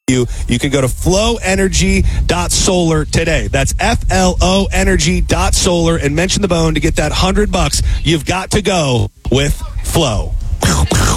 you can go to flowenergy.solar today. That's FLO energy.solar and mention the bone to get that $100. You've got to go with Flow.